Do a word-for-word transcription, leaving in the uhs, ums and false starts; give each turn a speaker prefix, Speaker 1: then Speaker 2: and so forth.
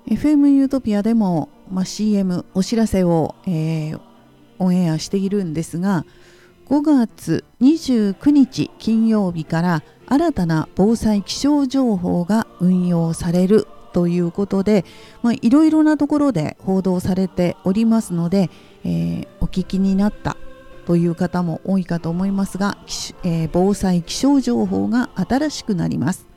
Speaker 1: エフエム ユートピアでも、まあ、シーエム お知らせを、えー、オンエアしているんですが、ごがつにじゅうくにち金曜日から新たな防災気象情報が運用されるということで、まあ、いろいろなところで報道されておりますので、えー、お聞きになったという方も多いかと思いますが、えー、防災気象情報が新しくなります。